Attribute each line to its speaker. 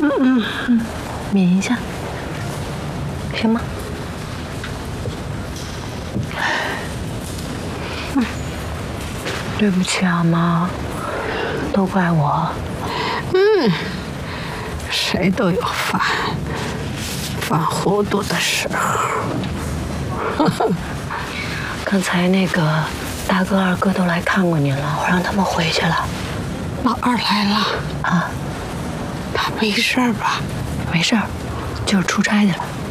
Speaker 1: 抿一下，行吗？对不起啊，妈，都怪我。
Speaker 2: 谁都有犯糊涂的时候。
Speaker 1: 刚才那个大哥、二哥都来看过您了，我让他们回去了。
Speaker 2: 老二来了
Speaker 1: 啊？
Speaker 2: 他没事吧？
Speaker 1: 没事儿，就是出差去了。